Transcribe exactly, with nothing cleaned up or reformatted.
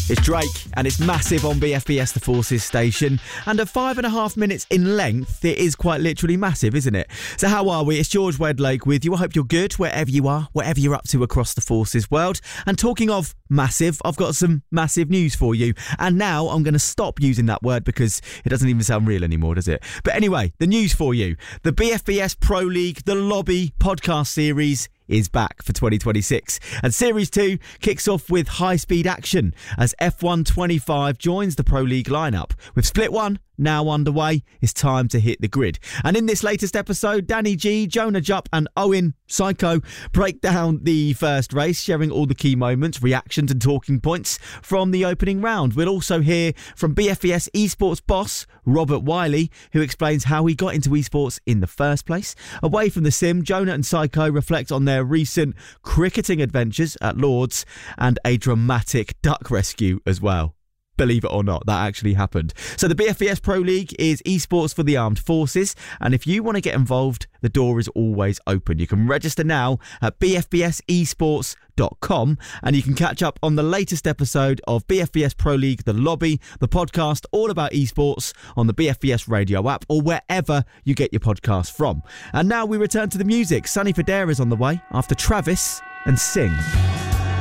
It's Drake, and it's massive on B F B S The Forces station. And at five and a half minutes in length, it is quite literally massive, isn't it? So how are we? It's George Wedlake with you. I hope you're good wherever you are, whatever you're up to across the Forces world. And talking of massive, I've got some massive news for you. And now I'm going to stop using that word because it doesn't even sound real anymore, does it? But anyway, the news for you. The B F B S Pro League, The Lobby podcast series is back for twenty twenty-six. And Series two kicks off with high-speed action as F one twenty-five joins the Pro League lineup. With Split one now underway, it's time to hit the grid. And in this latest episode, Danny G, Jonah Jupp and Owen Psycho break down the first race, sharing all the key moments, reactions and talking points from the opening round. We'll also hear from B F B S esports boss Robert Wiley, who explains how he got into esports in the first place. Away from the sim, Jonah and Psycho reflect on their recent cricketing adventures at Lords and a dramatic duck rescue as well. Believe it or not, that actually happened. So the B F B S Pro League is esports for the armed forces, and if you want to get involved, the door is always open. You can register now at b f b s esports dot com, and you can catch up on the latest episode of B F B S Pro League, The Lobby, the podcast all about esports on the B F B S radio app or wherever you get your podcasts from. And now we return to the music. Sonny Fodera is on the way after Travis and Sing.